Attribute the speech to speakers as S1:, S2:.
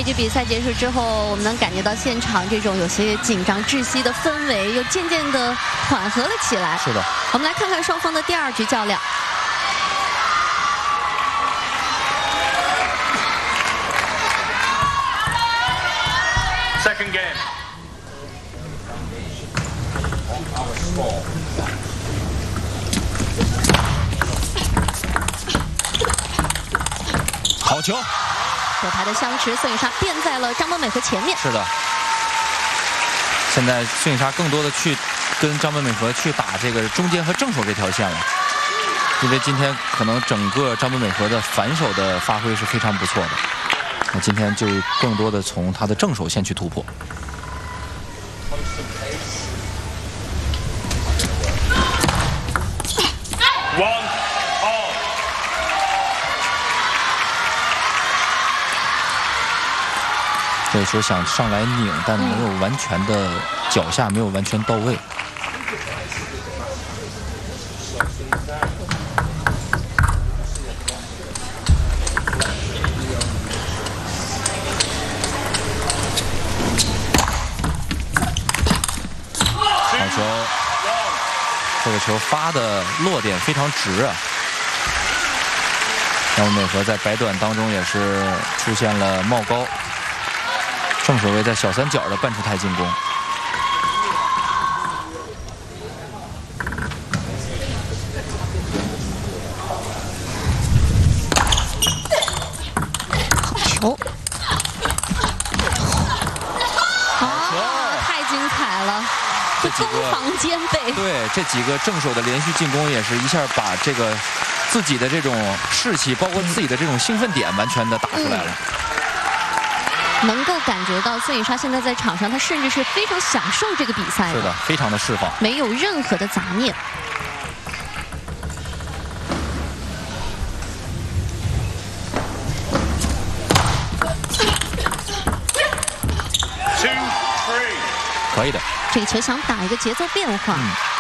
S1: 局比赛结束之后，我们能感觉到现场这种有些紧张窒息的氛围，又渐渐的缓和了起来。
S2: 是的，
S1: 我们来看看双方的第2局较量。
S3: Second game.
S2: 好球！
S1: 手牌的相持，孙颖莎变在了张本美和前面。
S2: 是的，现在孙颖莎更多的去跟张本美和去打这个中间和正手这条线了，因为今天可能整个张本美和的反手的发挥是非常不错的，那今天就更多的从他的正手线去突破。这个球想上来拧，但没有完全的脚下没有完全到位。好球！这个球发的落点非常直啊。张本美和在摆短当中也是出现了冒高。正手位在小三角的半出台进攻，
S1: 好球！太精彩了，
S2: 这几个
S1: 攻防兼备。
S2: 对，这几个正手的连续进攻也是一下把这个自己的这种士气，包括自己的这种兴奋点，完全的打出来了。
S1: 能够感觉到孙颖莎现在在场上，她甚至是非常享受这个比赛的。
S2: 是的，非常的释放，
S1: 没有任何的杂念。
S2: 可以的。
S1: 这个球想打一个节奏变化。